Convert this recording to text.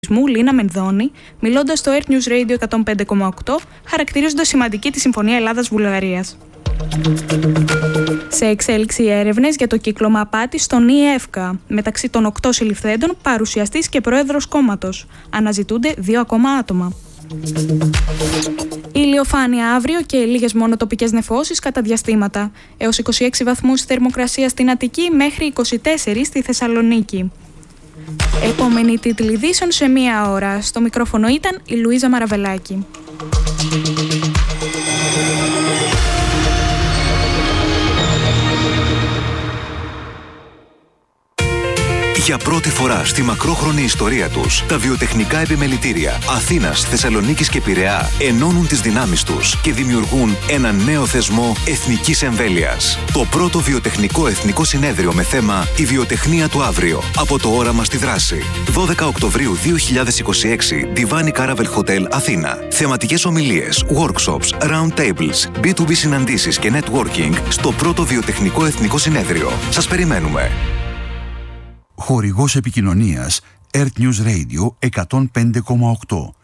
Λίνα Μενδώνη, μιλώντας στο Earth News Radio 105,8, χαρακτηρίζοντας σημαντική τη Συμφωνία Ελλάδας-Βουλγαρίας. Σε εξέλιξη έρευνες για το κύκλωμα απάτης στον ΙΕΦΚΑ. Μεταξύ των 8 συλληφθέντων, παρουσιαστής και πρόεδρος κόμματος. Αναζητούνται 2 ακόμα άτομα. Ηλιοφάνεια αύριο και λίγες μόνο τοπικές νεφώσεις κατά διαστήματα. Έως 26 βαθμούς θερμοκρασία στην Αττική μέχρι 24 στη Θεσσαλονίκη. Επόμενη τίτλη ειδήσεων σε 1 ώρα. Στο μικρόφωνο ήταν η Λουίζα Μαραβελάκη. Για πρώτη φορά στη μακρόχρονη ιστορία τους, τα βιοτεχνικά επιμελητήρια Αθήνας, Θεσσαλονίκης και Πειραιά ενώνουν τις δυνάμεις τους και δημιουργούν ένα νέο θεσμό εθνικής εμβέλειας. Το πρώτο βιοτεχνικό εθνικό συνέδριο με θέμα «Η βιοτεχνία του αύριο». Από το όραμα στη δράση. 12 Οκτωβρίου 2026, Divan Caravel Hotel Αθήνα. Θεματικές ομιλίες, workshops, round tables, B2B συναντήσεις και networking στο πρώτο βιοτεχνικό εθνικό συνέδριο. Σας περιμένουμε. Χορηγός επικοινωνίας Earth News Radio 105,8.